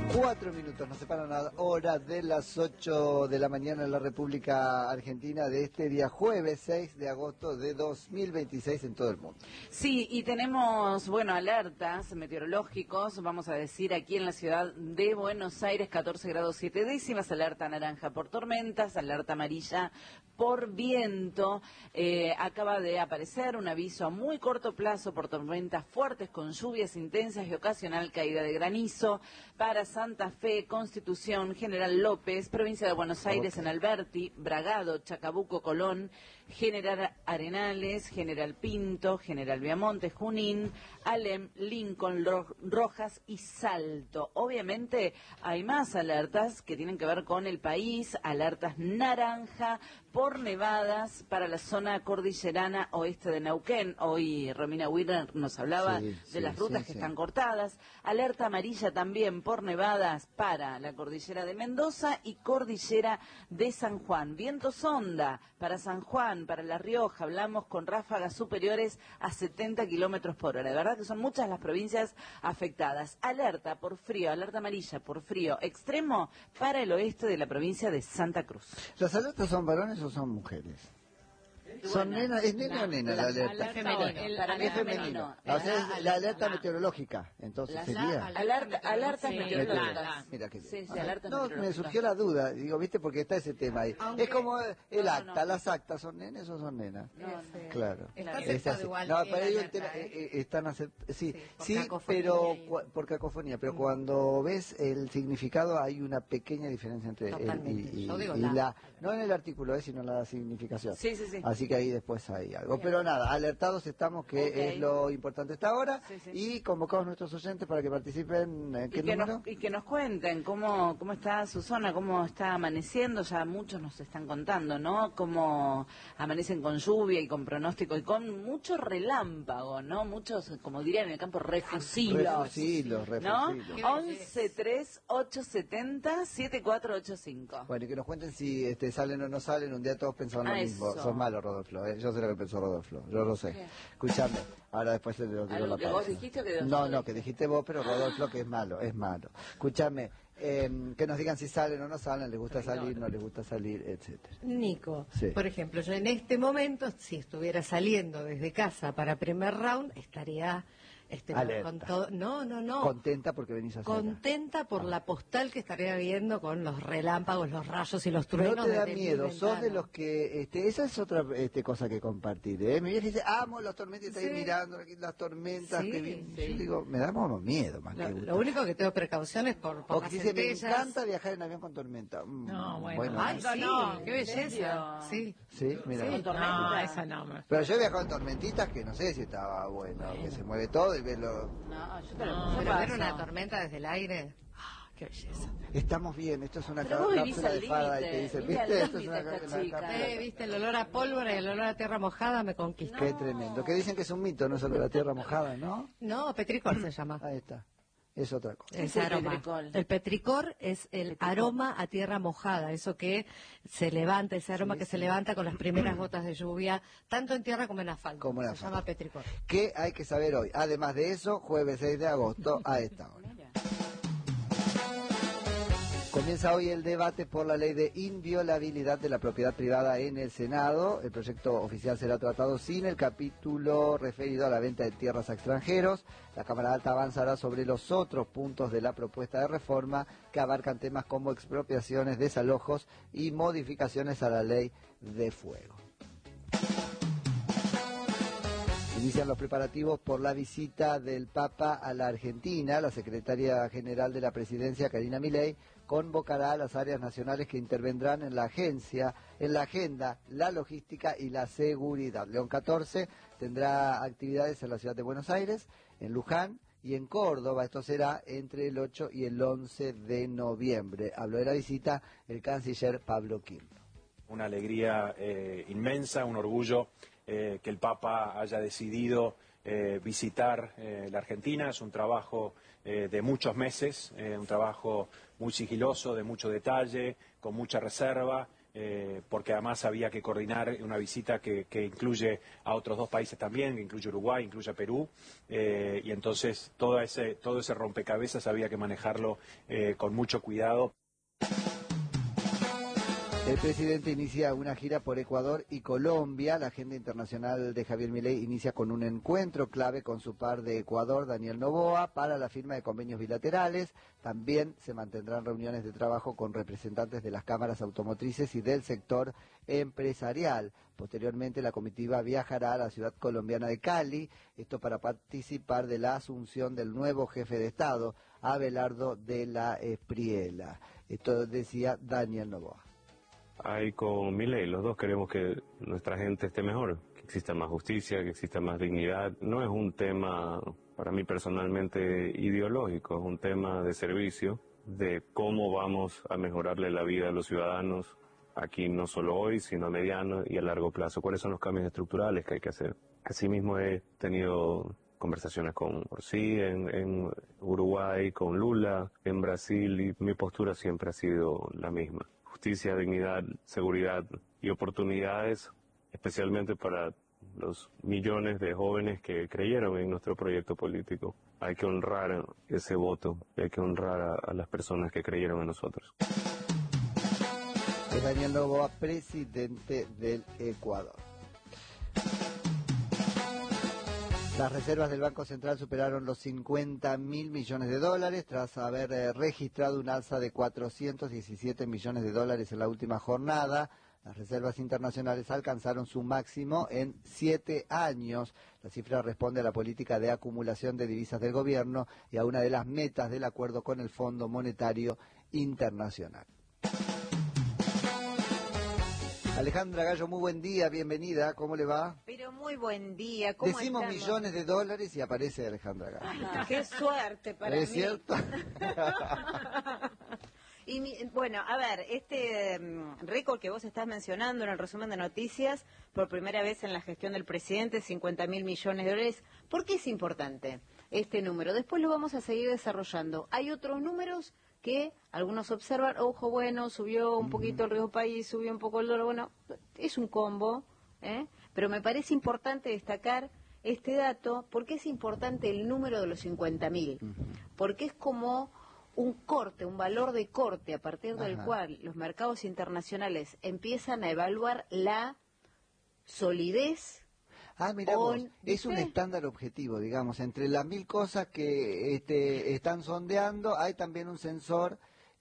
4 minutos nos separan ahora de las 8 de la mañana en la República Argentina de este día jueves 6 de agosto de 2026 en todo el mundo. Sí, y tenemos, alertas meteorológicos, vamos a decir, aquí en la ciudad de Buenos Aires, 14 grados 7 décimas, alerta naranja por tormentas, alerta amarilla por viento. Acaba de aparecer un aviso a muy corto plazo por tormentas fuertes con lluvias intensas y ocasional caída de granizo para Santa Fe, Constitución, General López, provincia de Buenos Aires, en Alberti, Bragado, Chacabuco, Colón, General Arenales, General Pinto, General Viamonte, Junín, Alem, Lincoln, Rojas y Salto. Obviamente hay más alertas que tienen que ver con el país, alertas naranja por nevadas para la zona cordillerana oeste de Neuquén. Hoy Romina Wiener nos hablaba de las rutas que están cortadas. Alerta amarilla también por nevadas para la cordillera de Mendoza y cordillera de San Juan. Viento sonda para San Juan, para La Rioja, hablamos con ráfagas superiores a 70 kilómetros por hora. De verdad que son muchas las provincias afectadas. Alerta por frío, alerta amarilla por frío extremo para el oeste de la provincia de Santa Cruz. ¿Las alertas son varones o son mujeres? ¿Son nena? ¿Es nena o nena la alerta? Es femenino. O sea, es la alerta meteorológica, entonces sería. Alertas meteorológicas. Mira que alertas no, me meteorológicas. surgió la duda, digo, ¿viste? Porque está ese tema ahí. Es como el acta, las actas, ¿son nenes o son nenas? Claro. Está aceptado igual. No, para ellos están sí, pero por cacofonía, pero cuando ves el significado hay una pequeña diferencia entre y la, no en el artículo, sino en la significación. Sí. Así que ahí después hay algo. Pero nada, alertados estamos que es lo importante hasta ahora y convocamos a nuestros oyentes para que participen. Y que nos cuenten cómo está su zona, cómo está amaneciendo. Ya muchos nos están contando, ¿no? Cómo amanecen con lluvia y con pronóstico y con mucho relámpago, ¿no? Muchos, como dirían en el campo, refusilos. ¿No? 11-3-870-7485. Bueno, y que nos cuenten si salen o no salen. Un día todos pensaban lo mismo. Sos malo, Rodolfo. Yo sé lo que pensó Rodolfo. Yo lo sé. Escuchame. Ahora después te lo digo la que vos dijiste o que No, que dijiste vos, pero Rodolfo que es malo. Escúchame. Que nos digan si salen o no salen, les gusta salir, no les gusta salir, etcétera. Nico, por ejemplo, yo en este momento, si estuviera saliendo desde casa para primer round, estaría con todo. No. Contenta porque venís a hacer. Contenta por la postal que estaría viendo con los relámpagos, los rayos y los truenos. No te da miedo, sos de los que esa es otra cosa que compartir, Mi vieja dice, amo las tormentas, está ahí mirando las tormentas que vienen. Yo digo, me da como miedo más que lo único que tengo precaución es por las dice, me encanta viajar en avión con tormenta. Bueno. Ay, no, qué belleza. Sí, mira. No, esa no. Pero yo he viajado en tormentitas que no sé si estaba bueno, que se mueve todo y ves lo... pero ver una tormenta desde el aire... ¡Qué belleza! Estamos bien, esto es una cápsula de fada y te dicen, ¿viste? Esto es una cápsula. ¿Viste? El olor a pólvora y el olor a tierra mojada me conquistó. Qué tremendo. Que dicen que es un mito, no es olor a tierra mojada, ¿no? No, petricor se llama. Ahí está. Es otra cosa. Es aroma. El petricor es el aroma a tierra mojada, eso que se levanta, ese aroma que se levanta con las primeras gotas de lluvia, tanto en tierra como en asfalto. Se llama petricor. ¿Qué hay que saber hoy? Además de eso, jueves 6 de agosto a esta hora. Comienza hoy el debate por la ley de inviolabilidad de la propiedad privada en el Senado. El proyecto oficial será tratado sin el capítulo referido a la venta de tierras a extranjeros. La Cámara Alta avanzará sobre los otros puntos de la propuesta de reforma que abarcan temas como expropiaciones, desalojos y modificaciones a la ley de fuego. Inician los preparativos por la visita del Papa a la Argentina. La secretaria general de la Presidencia, Karina Milei, convocará a las áreas nacionales que intervendrán en la agenda, la logística y la seguridad. León 14 tendrá actividades en la ciudad de Buenos Aires, en Luján y en Córdoba. Esto será entre el 8 y el 11 de noviembre. Habló de la visita el canciller Pablo Quirno. Una alegría inmensa, un orgullo que el Papa haya decidido visitar la Argentina. Es un trabajo de muchos meses, un trabajo muy sigiloso, de mucho detalle, con mucha reserva, porque además había que coordinar una visita que incluye a otros 2 países también, que incluye Uruguay, incluye a Perú, y entonces todo ese rompecabezas había que manejarlo con mucho cuidado. El presidente inicia una gira por Ecuador y Colombia. La agenda internacional de Javier Milei inicia con un encuentro clave con su par de Ecuador, Daniel Noboa, para la firma de convenios bilaterales. También se mantendrán reuniones de trabajo con representantes de las cámaras automotrices y del sector empresarial. Posteriormente, la comitiva viajará a la ciudad colombiana de Cali, esto para participar de la asunción del nuevo jefe de Estado, Abelardo de la Espriella. Esto decía Daniel Noboa. Ahí con Milei, los dos queremos que nuestra gente esté mejor, que exista más justicia, que exista más dignidad. No es un tema, para mí personalmente, ideológico, es un tema de servicio, de cómo vamos a mejorarle la vida a los ciudadanos, aquí no solo hoy, sino a mediano y a largo plazo. ¿Cuáles son los cambios estructurales que hay que hacer? Asimismo he tenido conversaciones con Orsi en Uruguay, con Lula en Brasil, y mi postura siempre ha sido la misma. Justicia, dignidad, seguridad y oportunidades, especialmente para los millones de jóvenes que creyeron en nuestro proyecto político. Hay que honrar ese voto, hay que honrar a las personas que creyeron en nosotros. Es Daniel Noboa, presidente del Ecuador. Las reservas del Banco Central superaron los 50.000 millones de dólares tras haber registrado un alza de 417 millones de dólares en la última jornada. Las reservas internacionales alcanzaron su máximo en 7 años. La cifra responde a la política de acumulación de divisas del gobierno y a una de las metas del acuerdo con el Fondo Monetario Internacional. Alejandra Gallo, muy buen día, bienvenida, ¿cómo le va? Pero muy buen día, ¿cómo Decimos estamos? millones de dólares y aparece Alejandra Gallo. Qué suerte para mí. ¿Es cierto? Bueno, a ver, este récord que vos estás mencionando en el resumen de noticias, por primera vez en la gestión del presidente, 50.000 millones de dólares, ¿por qué es importante este número? Después lo vamos a seguir desarrollando. Hay otros números que algunos observan, ojo, bueno, subió un poquito el riesgo país, subió un poco el dólar, bueno, es un combo, pero me parece importante destacar este dato, porque es importante el número de los 50.000, porque es como un corte, un valor de corte a partir del cual los mercados internacionales empiezan a evaluar la solidez. Mira vos, es un estándar objetivo, digamos, entre las 1.000 cosas que están sondeando, hay también un sensor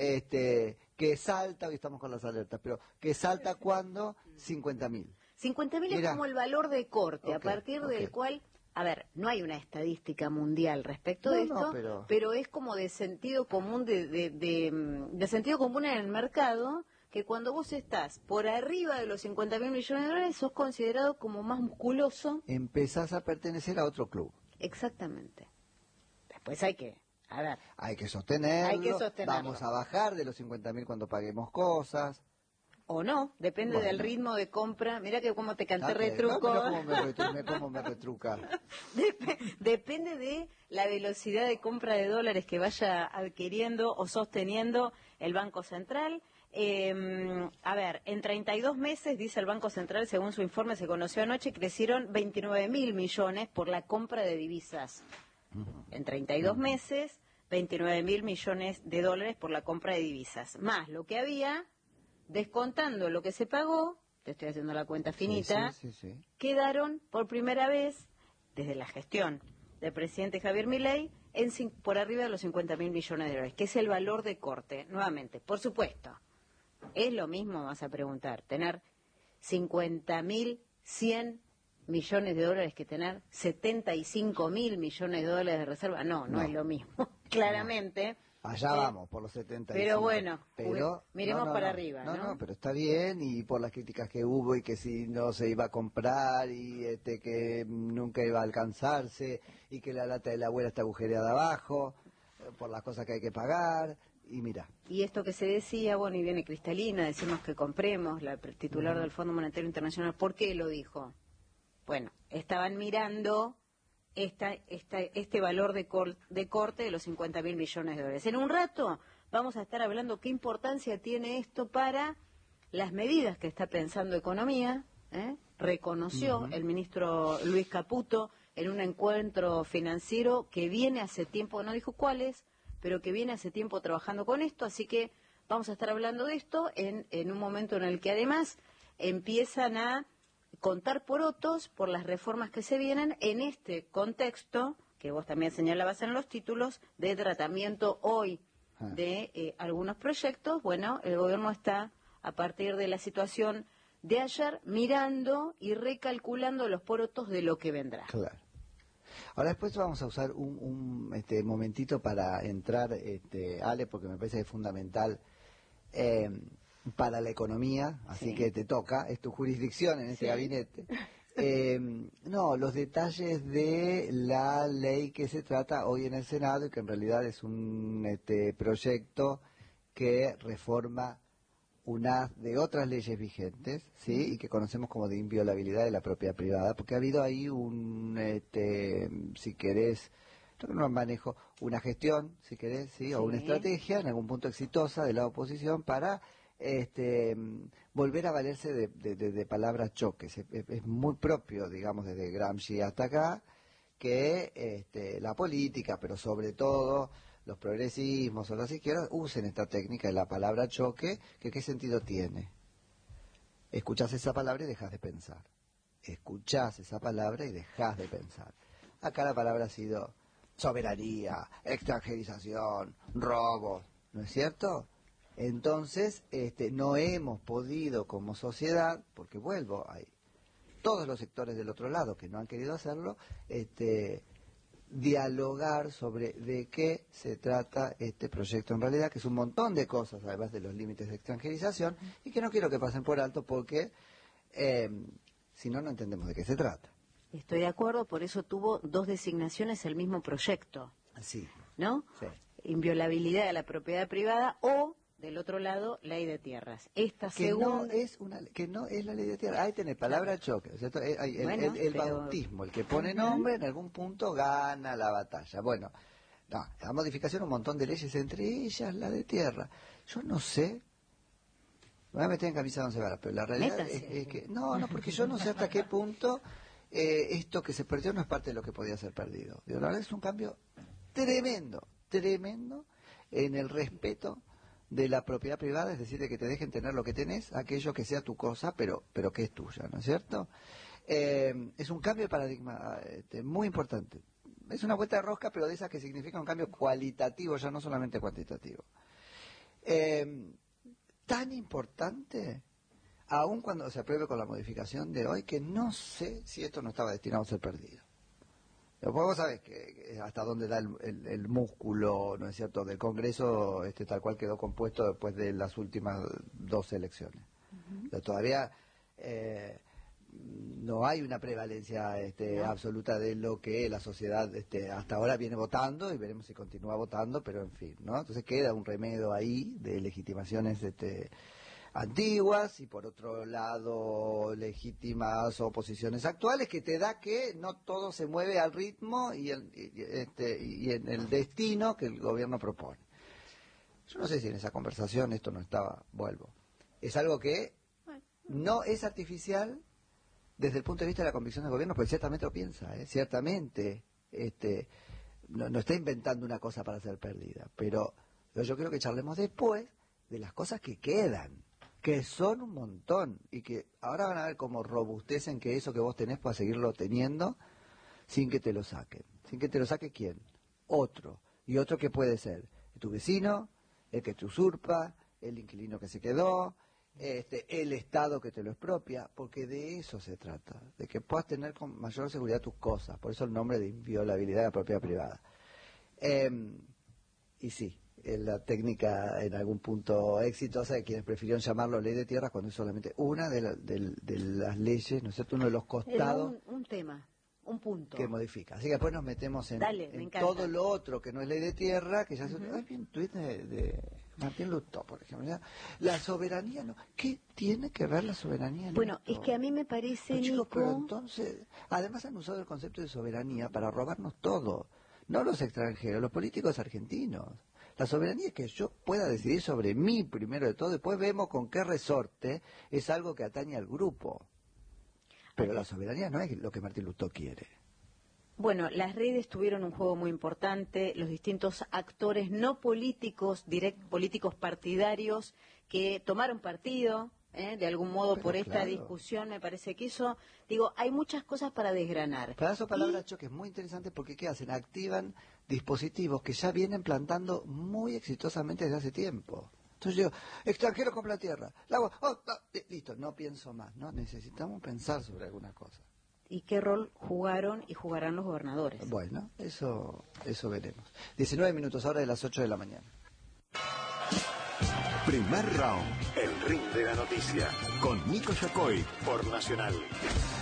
que salta, hoy estamos con las alertas, pero que salta cuando 50.000. 50.000 es como el valor de corte, a partir del cual, a ver, no hay una estadística mundial respecto de esto, pero es como de sentido común, de sentido común en el mercado, que cuando vos estás por arriba de los 50.000 millones de dólares, sos considerado como más musculoso. Empezás a pertenecer a otro club. Exactamente. Después hay que, a ver. Hay que sostenerlo. Vamos a bajar de los 50.000 cuando paguemos cosas. O no, depende del ritmo de compra. Mira que cómo te canté retruco. ¿Cómo me retruca? Depende de la velocidad de compra de dólares que vaya adquiriendo o sosteniendo el Banco Central. A ver, en 32 meses, dice el Banco Central, según su informe se conoció anoche, crecieron 29.000 millones por la compra de divisas. En 32 meses, 29.000 millones de dólares por la compra de divisas. Más lo que había, descontando lo que se pagó, te estoy haciendo la cuenta finita, quedaron por primera vez, desde la gestión del presidente Javier Milei, por arriba de los 50.000 millones de dólares, que es el valor de corte. Nuevamente, por supuesto. Es lo mismo, vas a preguntar, tener 50.100 millones de dólares que tener 75.000 millones de dólares de reserva. No es lo mismo, claramente. Allá vamos, por los 75. Pero bueno, miremos para arriba, ¿no? No, pero está bien, y por las críticas que hubo, y que si no se iba a comprar, y que nunca iba a alcanzarse, y que la lata de la abuela está agujereada abajo, por las cosas que hay que pagar. Y mira. Y esto que se decía, bueno, y viene Cristalina, decimos que compremos, la titular del Fondo Monetario Internacional, ¿por qué lo dijo? Bueno, estaban mirando este valor de corte de los 50.000 millones de dólares. En un rato vamos a estar hablando qué importancia tiene esto para las medidas que está pensando Economía, reconoció el ministro Luis Caputo en un encuentro financiero que viene hace tiempo, no dijo cuáles, pero que viene hace tiempo trabajando con esto, así que vamos a estar hablando de esto en un momento en el que además empiezan a contar porotos por las reformas que se vienen en este contexto, que vos también señalabas en los títulos, de tratamiento hoy de algunos proyectos. Bueno, el gobierno está, a partir de la situación de ayer, mirando y recalculando los porotos de lo que vendrá. Claro. Ahora después vamos a usar un momentito para entrar, Ale, porque me parece que es fundamental para la economía, así que te toca, es tu jurisdicción en este gabinete. No, los detalles de la ley que se trata hoy en el Senado y que en realidad es un proyecto que reforma una de otras leyes vigentes, ¿sí? Y que conocemos como de inviolabilidad de la propiedad privada, porque ha habido ahí si querés, no manejo, una gestión, si querés, ¿sí? O una estrategia, en algún punto exitosa de la oposición para volver a valerse de palabras choques. Es muy propio, digamos, desde Gramsci hasta acá, que la política, pero sobre todo los progresismos o las izquierdas usen esta técnica de la palabra choque, que ¿qué sentido tiene? Escuchás esa palabra y dejas de pensar. Escuchás esa palabra y dejas de pensar. Acá la palabra ha sido soberanía, extranjerización, robo, ¿no es cierto? Entonces, no hemos podido como sociedad, porque vuelvo, hay todos los sectores del otro lado que no han querido hacerlo, dialogar sobre de qué se trata este proyecto en realidad, que es un montón de cosas, además de los límites de extranjerización, y que no quiero que pasen por alto porque si no, no entendemos de qué se trata. Estoy de acuerdo, por eso tuvo dos designaciones el mismo proyecto. Sí. ¿No? Sí. Inviolabilidad de la propiedad privada o, del otro lado, ley de tierras. Esta segunda... que no es la ley de tierras. Ahí tenés palabra choque. ¿Cierto? El bautismo, el que pone nombre, en algún punto gana la batalla. Bueno, no, la modificación un montón de leyes, entre ellas la de tierra. Yo no sé, me voy a meter en camisa de 11 varas, pero la realidad es que... No, porque yo no sé hasta qué punto esto que se perdió no es parte de lo que podía ser perdido. Digo, la verdad es un cambio tremendo en el respeto de la propiedad privada, es decir, de que te dejen tener lo que tenés, aquello que sea tu cosa, pero que es tuya, ¿no es cierto? Es un cambio de paradigma muy importante. Es una vuelta de rosca, pero de esas que significa un cambio cualitativo, ya no solamente cuantitativo. Tan importante, aun cuando se apruebe con la modificación de hoy, que no sé si esto no estaba destinado a ser perdido. Después vos sabés que hasta dónde da el músculo, ¿no es cierto?, del Congreso, tal cual quedó compuesto después de las últimas 2 elecciones. Pero todavía no hay una prevalencia absoluta de lo que la sociedad hasta ahora viene votando, y veremos si continúa votando, pero en fin, ¿no? Entonces queda un remedio ahí de legitimaciones antiguas y por otro lado legítimas oposiciones actuales, que te da que no todo se mueve al ritmo y en el destino que el gobierno propone. Yo no sé si en esa conversación esto no estaba, vuelvo. Es algo que no es artificial desde el punto de vista de la convicción del gobierno, porque ciertamente lo piensa, ciertamente no está inventando una cosa para ser perdida, pero yo creo que charlemos después de las cosas que quedan, que son un montón, y que ahora van a ver cómo robustecen que eso que vos tenés para seguirlo teniendo sin que te lo saquen. ¿Sin que te lo saque quién? Otro. ¿Y otro que puede ser? Tu vecino, el que te usurpa, el inquilino que se quedó, el Estado que te lo expropia, porque de eso se trata, de que puedas tener con mayor seguridad tus cosas. Por eso el nombre de inviolabilidad de la propiedad privada. Y sí, la técnica en algún punto exitosa de quienes prefirieron llamarlo ley de tierras cuando es solamente una de las leyes, ¿no es cierto?, uno de los costados. Un tema, un punto. Que modifica. Así que después nos metemos en todo lo otro que no es ley de tierra, que ya se... Hay un tuit de Martín Lutó, por ejemplo. ¿Ya? La soberanía, ¿no? ¿Qué tiene que ver la soberanía en Bueno, esto? es que a mí me parece, no, chicos, Nico... pero entonces, además han usado el concepto de soberanía para robarnos todo. No los extranjeros, los políticos argentinos. La soberanía es que yo pueda decidir sobre mí primero de todo, después vemos con qué resorte es algo que atañe al grupo. Pero la soberanía no es lo que Martín Lustó quiere. Bueno, las redes tuvieron un juego muy importante, los distintos actores no políticos, políticos partidarios que tomaron partido, de algún modo por esta discusión, me parece que eso, digo, hay muchas cosas para desgranar. Para eso palabra choque es muy interesante porque ¿qué hacen? Activan dispositivos que ya vienen plantando muy exitosamente desde hace tiempo. Entonces yo, extranjero compra tierra, listo, no pienso más, ¿no? Necesitamos pensar sobre alguna cosa. ¿Y qué rol jugaron y jugarán los gobernadores? Bueno, eso veremos. 19 minutos ahora de las 8 de la mañana. Primer round, el ring de la noticia, con Nico Yacoy, por Nacional.